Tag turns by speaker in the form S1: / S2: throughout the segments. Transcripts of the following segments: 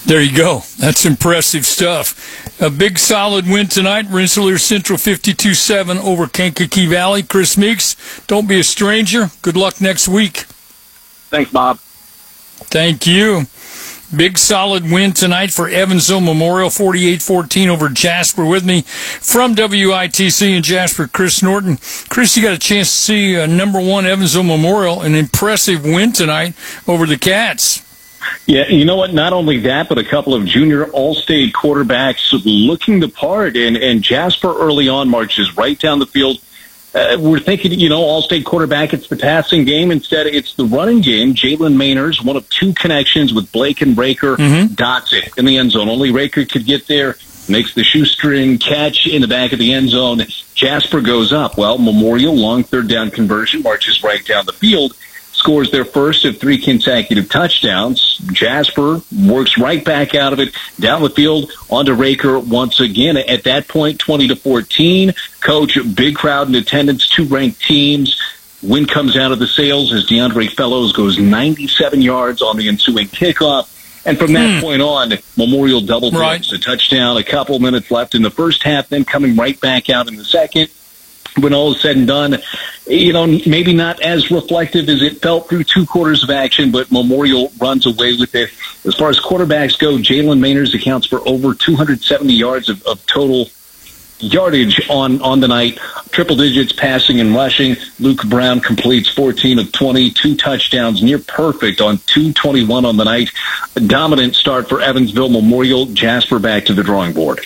S1: There you go. That's impressive stuff. A big solid win tonight. Rensselaer Central 52-7 over Kankakee Valley. Chris Meeks, don't be a stranger. Good luck next week.
S2: Thanks, Bob.
S1: Thank you. Big solid win tonight for Evansville Memorial, 48-14 over Jasper. With me from WITC in Jasper, Chris Norton. Chris, you got a chance to see number one Evansville Memorial, an impressive win tonight over the Cats.
S2: Yeah, you know what? Not only that, but a couple of junior All-State quarterbacks looking the part. And Jasper early on marches right down the field. We're thinking, All-State quarterback, it's the passing game. Instead, it's the running game. Jalen Mainers, one of two connections with Blake and Raker, dots it in the end zone. Only Raker could get there. Makes the shoestring catch in the back of the end zone. Jasper goes up. Well, Memorial, long third down conversion, marches right down the field. Scores their first of 3 consecutive touchdowns. Jasper works right back out of it, down the field, onto Raker once again. At that point, 20-14. Coach, big crowd in attendance, 2 ranked teams. Win comes out of the sails as DeAndre Fellows goes 97 yards on the ensuing kickoff. And from that point on, Memorial double dips a touchdown, a couple minutes left in the first half, then coming right back out in the second. When all is said and done, maybe not as reflective as it felt through 2 quarters of action, but Memorial runs away with it. As far as quarterbacks go, Jalen Mainers accounts for over 270 yards of total yardage on the night. Triple digits passing and rushing. Luke Brown completes 14 of 20, 2 touchdowns, near perfect on 221 on the night. A dominant start for Evansville Memorial. Jasper back to the drawing board.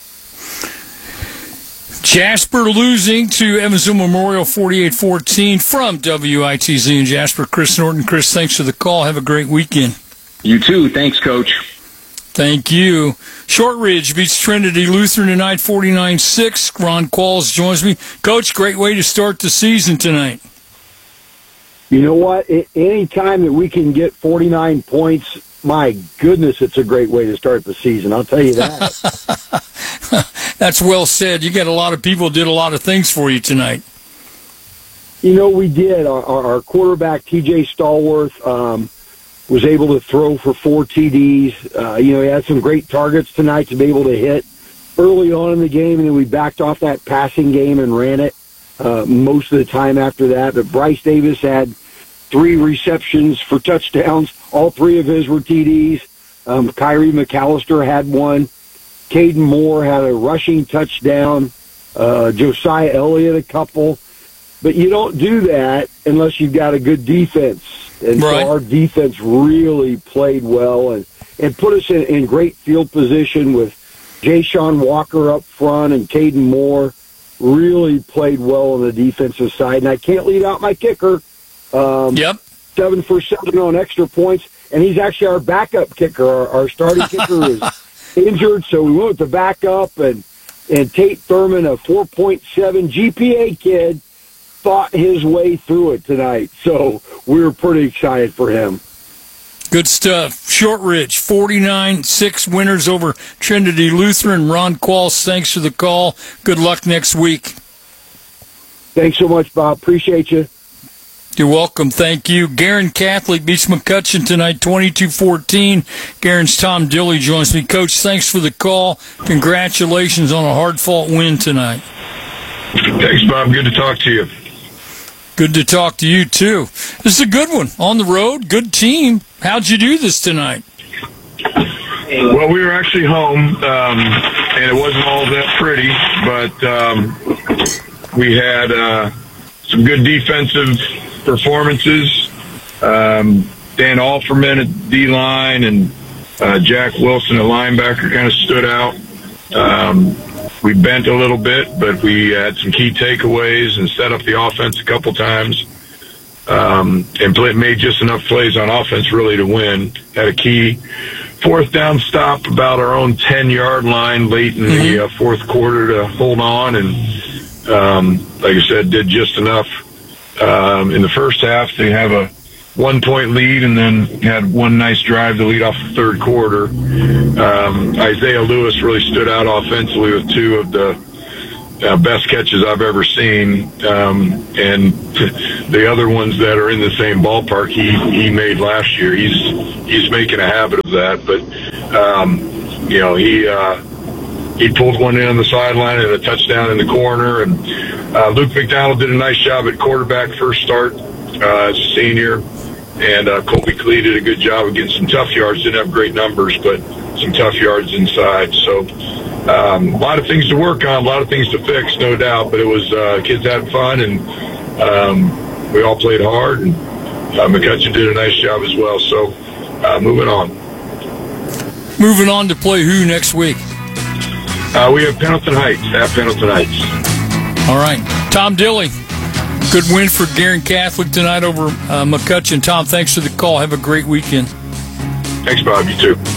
S1: Jasper losing to Evansville Memorial 48-14 from WITZ in Jasper. Chris Norton. Chris, thanks for the call. Have a great weekend.
S2: You too. Thanks, Coach.
S1: Thank you. Shortridge beats Trinity Lutheran tonight 49-6. Ron Qualls joins me. Coach, great way to start the season tonight.
S3: You know what? Any time that we can get 49 points, my goodness, it's a great way to start the season. I'll tell you that.
S1: That's well said. You got a lot of people did a lot of things for you tonight.
S3: We did. Our quarterback, TJ Stallworth, was able to throw for 4 TDs. He had some great targets tonight to be able to hit early on in the game, and then we backed off that passing game and ran it most of the time after that. But Bryce Davis had 3 receptions for touchdowns. All 3 of his were TDs. Kyrie McAllister had 1. Caden Moore had a rushing touchdown. Josiah Elliott a couple. But you don't do that unless you've got a good defense. And so our defense really played well and put us in great field position with Jayshon Walker up front, and Caden Moore really played well on the defensive side. And I can't leave out my kicker. 7 for 7 on extra points. And he's actually our backup kicker. Our starting kicker is injured, so we went with the backup, and Tate Thurman, a 4.7 GPA kid, fought his way through it tonight. So we were pretty excited for him.
S1: Good stuff. Shortridge, 49-6 winners over Trinity Lutheran. Ron Qualls, thanks for the call. Good luck next week.
S3: Thanks so much, Bob. Appreciate you.
S1: You're welcome. Thank you. Garin Catholic beats McCutcheon tonight, 22-14. Garin's Tom Dilley joins me. Coach, thanks for the call. Congratulations on a hard-fought win tonight.
S4: Thanks, Bob. Good to talk to you.
S1: Good to talk to you, too. This is a good one. On the road, good team. How'd you do this tonight?
S4: Well, we were actually home, and it wasn't all that pretty, but we had some good defensive performances. Dan Alferman at D-line and Jack Wilson at linebacker kind of stood out. We bent a little bit, but we had some key takeaways and set up the offense a couple times, and made just enough plays on offense really to win. Had a key 4th down stop about our own 10-yard line late in the 4th quarter to hold on, and like I said, did just enough in the first half. They have a 1-point lead and then had one nice drive to lead off the 3rd quarter. Isaiah Lewis really stood out offensively with 2 of the best catches I've ever seen. And the other ones that are in the same ballpark he made last year. He's making a habit of that. But He pulled one in on the sideline and a touchdown in the corner. And Luke McDonald did a nice job at quarterback first start as a senior. And Colby Klee did a good job of getting some tough yards. Didn't have great numbers, but some tough yards inside. So a lot of things to work on, a lot of things to fix, no doubt. But it was kids having fun, and we all played hard. And McCutcheon did a nice job as well. So moving on.
S1: Moving on to play who next week?
S4: We have Pendleton Heights, at Pendleton Heights.
S1: All right. Tom Dilley, good win for Guerin Catholic tonight over McCutcheon. Tom, thanks for the call. Have a great weekend.
S4: Thanks, Bob. You too.